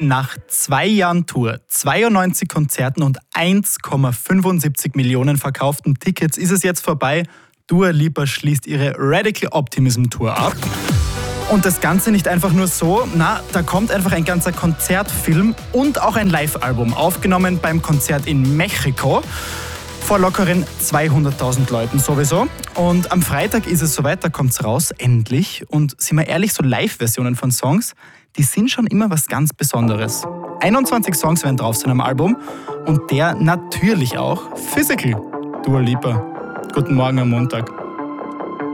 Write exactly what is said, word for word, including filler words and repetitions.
nach zwei Jahren Tour, zweiundneunzig Konzerten und eins Komma fünfundsiebzig Millionen verkauften Tickets ist es jetzt vorbei. Dua Lipa schließt ihre Radical Optimism Tour ab. Und das Ganze nicht einfach nur so, na, da kommt einfach ein ganzer Konzertfilm und auch ein Live-Album, aufgenommen beim Konzert in Mexiko. Vor lockeren zweihunderttausend Leuten sowieso. Und am Freitag ist es soweit, da kommt's raus, endlich. Und sind wir ehrlich, so Live-Versionen von Songs, die sind schon immer was ganz Besonderes. einundzwanzig Songs werden drauf sein am Album und der natürlich auch Physical. Dua Lipa. Guten Morgen am Montag.